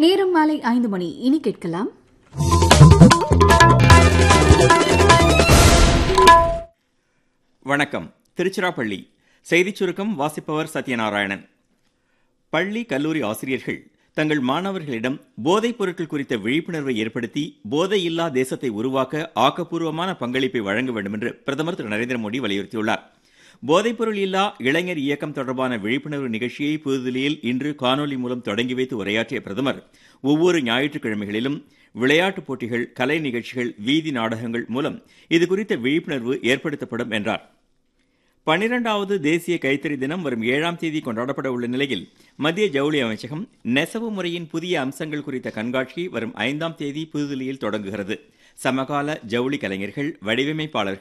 நேரம் மாலை 5 மணி. இனி கேட்கலாம் வணக்கம். திருச்சிராப்பள்ளி செய்திச் சுருக்கம் வாசிப்பவர் சத்யநாராயணன். பள்ளி கல்லூரி ஆசிரியர்கள் தங்கள் மாணவர்களிடம் போதைப் பொருட்கள் குறித்த விழிப்புணர்வை ஏற்படுத்தி போதையில்லா தேசத்தை உருவாக்க ஆக்கப்பூர்வமான பங்களிப்பை வழங்க வேண்டும் என்று பிரதமர் திரு நரேந்திர மோடி வலியுறுத்தியுள்ளார். போதைப்பொருள் இல்லா இளைஞர் இயக்கம் தொடர்பான விழிப்புணர்வு நிகழ்ச்சியை புதுதில்லியில் இன்று காணொலி மூலம் தொடங்கி வைத்து உரையாற்றிய பிரதமர், ஒவ்வொரு ஞாயிற்றுக்கிழமைகளிலும் விளையாட்டுப் போட்டிகள், கலை நிகழ்ச்சிகள், வீதி நாடகங்கள் மூலம் இதுகுறித்த விழிப்புணர்வு ஏற்படுத்தப்படும் என்றார். 12வது தேசிய கைத்தறி தினம் வரும் 7ஆம் தேதி கொண்டாடப்பட உள்ள நிலையில் மத்திய ஜவுளி அமைச்சகம் நெசவு முறையின் புதிய அம்சங்கள் குறித்த கண்காட்சி வரும் 5ஆம் தேதி புதுதில்லியில் தொடங்குகிறது. சமகால ஜவுளி கலைஞர்கள், வடிவமைப்பாளர்கள்,